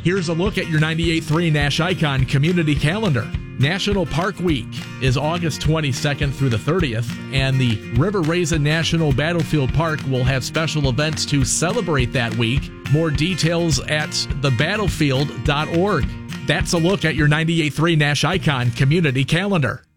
Here's a look at your 98.3 Nash Icon Community Calendar. National Park Week is August 22nd through the 30th, and the River Raisin National Battlefield Park will have special events to celebrate that week. More details at thebattlefield.org. That's a look at your 98.3 Nash Icon Community Calendar.